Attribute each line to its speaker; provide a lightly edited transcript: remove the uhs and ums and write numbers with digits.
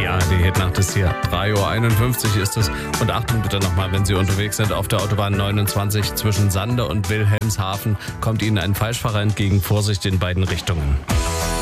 Speaker 1: Ja, die Hitnacht ist hier. 3:51 Uhr ist es. Und Achtung bitte nochmal, wenn Sie unterwegs sind auf der Autobahn 29 zwischen Sande und Wilhelmshaven, kommt Ihnen ein Falschfahrer entgegen. Vorsicht in beiden Richtungen.